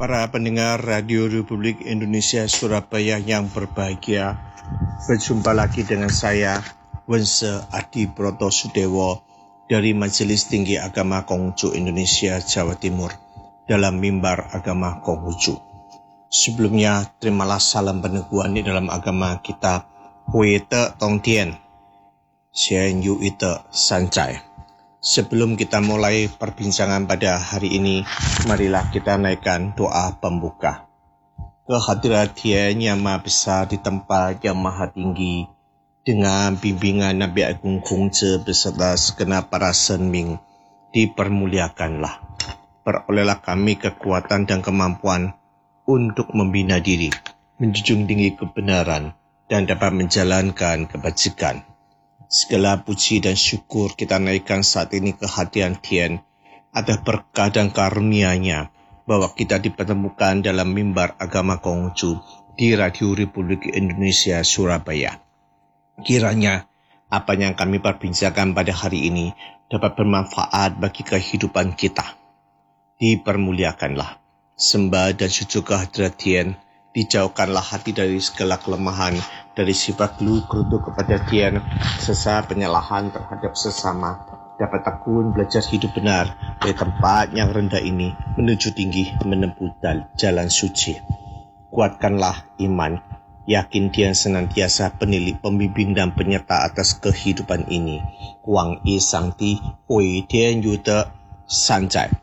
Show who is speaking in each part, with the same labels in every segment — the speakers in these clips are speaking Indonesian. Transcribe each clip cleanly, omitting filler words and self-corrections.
Speaker 1: Para pendengar Radio Republik Indonesia Surabaya yang berbahagia, berjumpa lagi dengan saya, Wense Adi Broto Sudewo dari Majelis Tinggi Agama Konghucu Indonesia Jawa Timur dalam mimbar agama Konghucu. Sebelumnya, terimalah salam peneguhan di dalam agama kita, Hui Te Tong Tien, Xian Yu Ite Sancai. Sebelum kita mulai perbincangan pada hari ini, marilah kita naikkan doa pembuka. Kehadirat Tuhan yang Maha Besar di tempat yang Maha Tinggi, dengan bimbingan Nabi Agung Kongce beserta segenap para senming, dipermuliakanlah. Perolehlah kami kekuatan dan kemampuan untuk membina diri, menjunjung tinggi kebenaran, dan dapat menjalankan kebajikan. Segala puji dan syukur kita naikkan saat ini kehadiran Tuhan atas berkah dan karunia-Nya bahwa kita dipertemukan dalam mimbar agama Konghucu di Radio Republik Indonesia Surabaya. Kiranya apa yang kami perbincangkan pada hari ini dapat bermanfaat bagi kehidupan kita. Dipermuliakanlah, sembah dan sujud kehadirat Tuhan, dijauhkanlah hati dari segala kelemahan, dari sifat gerutu kepada Tuhan, sesa penyalahan terhadap sesama, dapat tekun belajar hidup benar dari tempat yang rendah ini menuju tinggi menempuh jalan suci. Kuatkanlah iman, yakin Tuhan senantiasa penilik, pembimbing dan penyerta atas kehidupan ini. Wang Yi Sangti Hui Tian Yu De Sancai.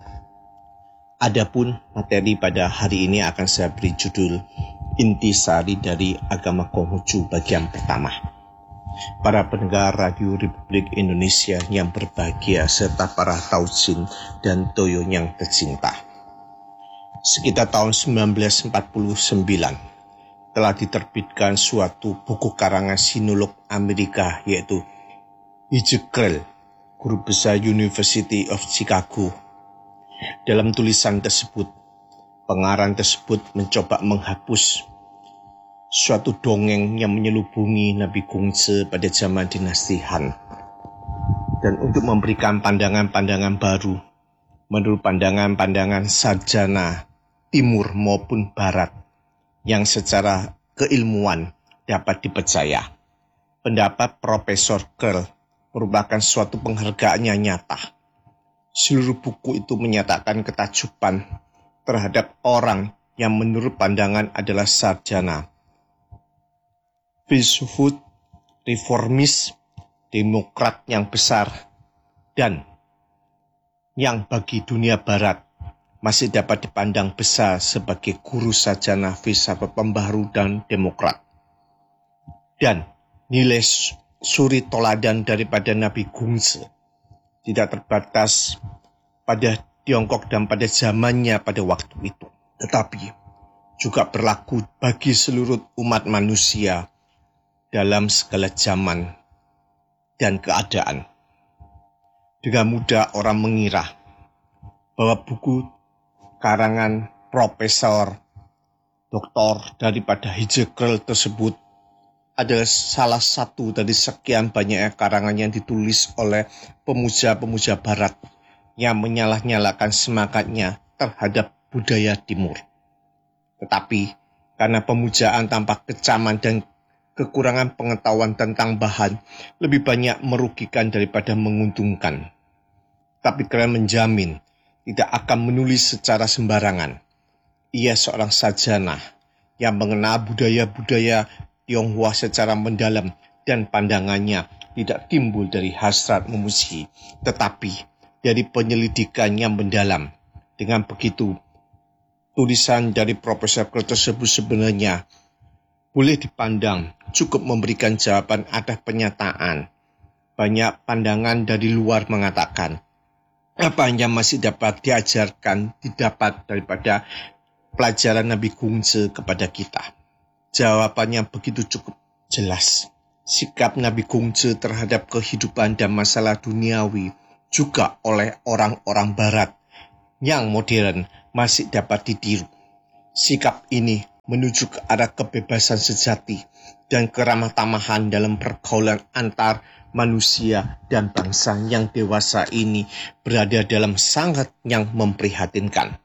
Speaker 1: Adapun materi pada hari ini akan saya beri judul Intisari dari Agama Konghucu bagian pertama. Para pendengar Radio Republik Indonesia yang berbahagia serta para tausin dan toyo yang tercinta. Sekitar tahun 1949 telah diterbitkan suatu buku karangan sinolog Amerika yaitu Ijekral, Guru Besar University of Chicago. Dalam tulisan tersebut, pengarang tersebut mencoba menghapus suatu dongeng yang menyelubungi Nabi Kongce pada zaman dinasti Han, dan untuk memberikan pandangan-pandangan baru menurut pandangan-pandangan sarjana Timur maupun Barat yang secara keilmuan dapat dipercaya. Pendapat Profesor Kerr merupakan suatu penghargaan yang nyata. Seluruh buku itu menyatakan ketakjuban terhadap orang yang menurut pandangan adalah sarjana, filsuf, reformis, demokrat yang besar, dan yang bagi dunia barat masih dapat dipandang besar sebagai guru sarjana filsafat pembaharu dan demokrat. Dan nilai suri toladan daripada Nabi Kongce tidak terbatas pada Tiongkok dan pada zamannya pada waktu itu, tetapi juga berlaku bagi seluruh umat manusia dalam segala zaman dan keadaan. Dengan mudah orang mengira bahwa buku karangan Profesor Doktor daripada Ijekral tersebut adalah salah satu dari sekian banyak karangan yang ditulis oleh pemuja-pemuja Barat yang menyalah-nyalakan semangatnya terhadap budaya Timur. Tetapi karena pemujaan tanpa kecaman dan kekurangan pengetahuan tentang bahan lebih banyak merugikan daripada menguntungkan. Tapi kalian menjamin tidak akan menulis secara sembarangan. Ia seorang sarjana yang mengenal budaya-budaya Tionghoa secara mendalam dan pandangannya tidak timbul dari hasrat memuji, tetapi dari penyelidikan yang mendalam. Dengan begitu, tulisan dari Profesor Kerr tersebut sebenarnya boleh dipandang cukup memberikan jawaban atas penyataan. Banyak pandangan dari luar mengatakan, apa yang masih dapat diajarkan didapat daripada pelajaran Nabi Kongce kepada kita. Jawabannya begitu cukup jelas. Sikap Nabi Kongce terhadap kehidupan dan masalah duniawi juga oleh orang-orang Barat yang modern masih dapat ditiru. Sikap ini menuju ke arah kebebasan sejati dan keramah tamahan dalam pergaulan antar manusia dan bangsa yang dewasa ini berada dalam sangat yang memprihatinkan.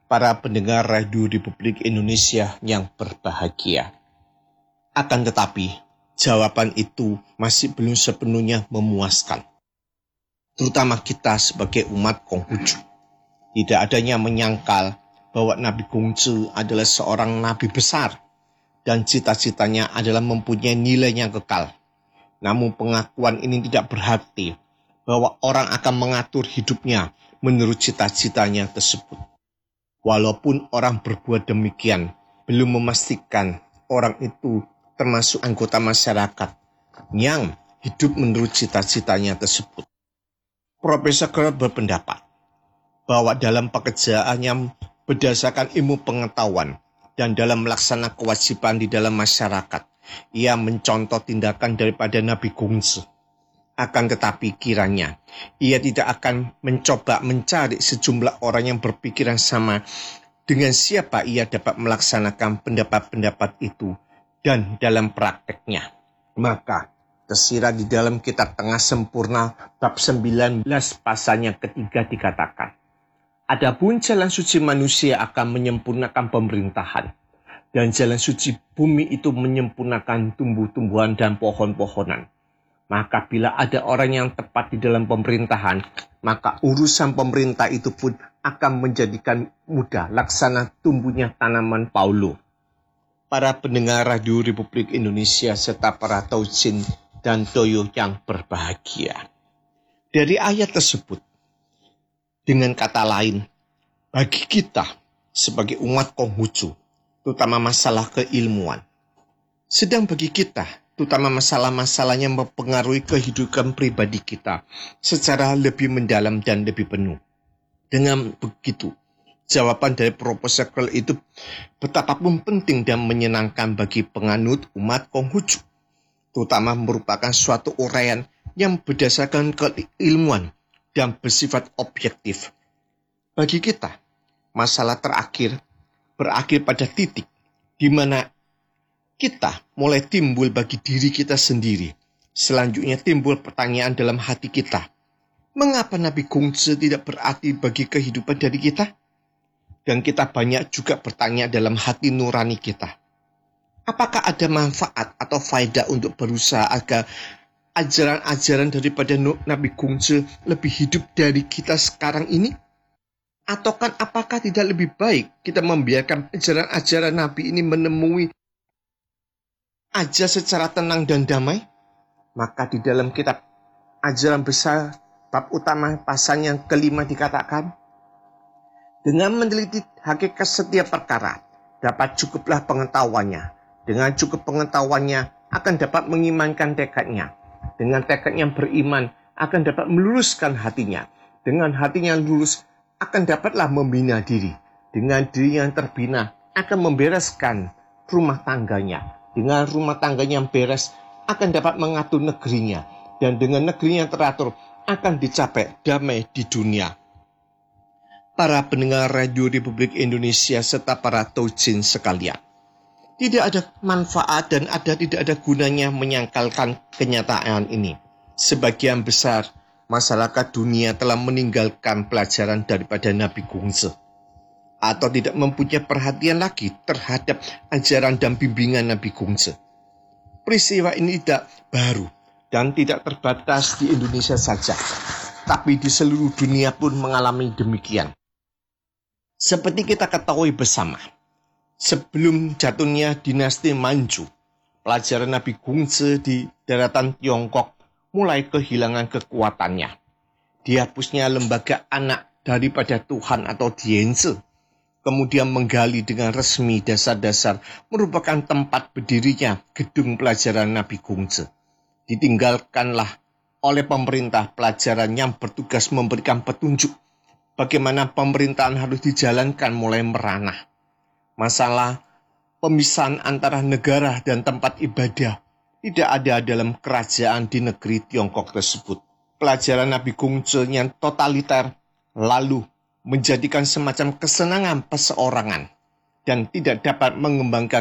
Speaker 1: para pendengar Radio Republik Indonesia yang berbahagia. Akan tetapi, jawaban itu masih belum sepenuhnya memuaskan. Terutama kita sebagai umat Konghucu. Tidak adanya menyangkal bahwa Nabi Gongzhe adalah seorang nabi besar dan cita-citanya adalah mempunyai nilai yang kekal. Namun pengakuan ini tidak berarti bahwa orang akan mengatur hidupnya menurut cita-citanya tersebut. Walaupun orang berbuat demikian, belum memastikan orang itu termasuk anggota masyarakat yang hidup menurut cita-citanya tersebut. Profesor Kerr berpendapat bahwa dalam pekerjaannya berdasarkan ilmu pengetahuan dan dalam melaksanakan kewajiban di dalam masyarakat, ia mencontoh tindakan daripada Nabi Gongzhe. Akan tetapi kiranya, ia tidak akan mencoba mencari sejumlah orang yang berpikiran sama dengan siapa ia dapat melaksanakan pendapat-pendapat itu dan dalam prakteknya. Maka, tersirat di dalam kitab Tengah Sempurna bab 19 pasal yang ketiga dikatakan, adapun jalan suci manusia akan menyempurnakan pemerintahan, dan jalan suci bumi itu menyempurnakan tumbuh-tumbuhan dan pohon-pohonan. Maka bila ada orang yang tepat di dalam pemerintahan, maka urusan pemerintah itu pun akan menjadikan mudah laksana tumbuhnya tanaman paulo. Para pendengar Radio Republik Indonesia serta para Taujin dan Toyo yang berbahagia. Dari ayat tersebut, dengan kata lain, bagi kita sebagai umat Konghucu, terutama masalah keilmuan, sedang bagi kita, terutama masalah-masalah yang mempengaruhi kehidupan pribadi kita secara lebih mendalam dan lebih penuh. Dengan begitu, jawaban dari Profesor Kerr itu betapapun penting dan menyenangkan bagi penganut umat Konghucu, terutama merupakan suatu uraian yang berdasarkan keilmuan dan bersifat objektif. Bagi kita, masalah terakhir berakhir pada titik di mana kita mulai timbul bagi diri kita sendiri. Selanjutnya timbul pertanyaan dalam hati kita. Mengapa Nabi Gongzhe tidak berarti bagi kehidupan dari kita? Dan kita banyak juga bertanya dalam hati nurani kita. Apakah ada manfaat atau faedah untuk berusaha agar ajaran-ajaran daripada Nabi Gongzhe lebih hidup dari kita sekarang ini? Atau apakah tidak lebih baik kita membiarkan ajaran-ajaran Nabi ini menemui aja secara tenang dan damai? Maka di dalam kitab Ajaran Besar bab utama pasal yang kelima dikatakan, dengan meneliti hakikat setiap perkara, dapat cukuplah pengetahuannya. Dengan cukup pengetahuannya akan dapat mengimankan tekadnya. Dengan tekad yang beriman akan dapat meluruskan hatinya. Dengan hatinya lurus akan dapatlah membina diri. Dengan diri yang terbina akan membereskan rumah tangganya. Dengan rumah tangganya yang beres akan dapat mengatur negerinya. Dan dengan negeri yang teratur akan dicapai damai di dunia. Para pendengar Radio Republik Indonesia serta para Taujin sekalian, tidak ada manfaat dan tidak ada gunanya menyangkalkan kenyataan ini. Sebagian besar masyarakat dunia telah meninggalkan pelajaran daripada Nabi Gongzhe atau tidak mempunyai perhatian lagi terhadap ajaran dan bimbingan Nabi Gongzhe. Peristiwa ini tidak baru dan tidak terbatas di Indonesia saja, tapi di seluruh dunia pun mengalami demikian. Seperti kita ketahui bersama, sebelum jatuhnya dinasti Manchu, pelajaran Nabi Gongzhe di daratan Tiongkok mulai kehilangan kekuatannya. Dihapusnya lembaga anak daripada Tuhan atau Dienze, kemudian menggali dengan resmi dasar-dasar merupakan tempat berdirinya gedung pelajaran Nabi Gongzhe. Ditinggalkanlah oleh pemerintah pelajaran yang bertugas memberikan petunjuk bagaimana pemerintahan harus dijalankan mulai meranah. Masalah pemisahan antara negara dan tempat ibadah tidak ada dalam kerajaan di negeri Tiongkok tersebut. Pelajaran Nabi Gongzhe yang totaliter lalu menjadikan semacam kesenangan perseorangan dan tidak dapat mengembangkan